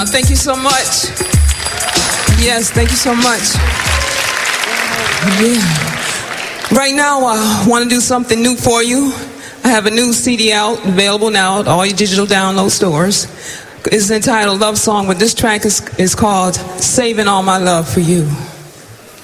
Thank you so much. Yes, thank you so much. Yeah. Right now, I want to do something new for you. I have a new CD out, available now at all your digital download stores. It's entitled Love Song, but this track is called Saving All My Love for You.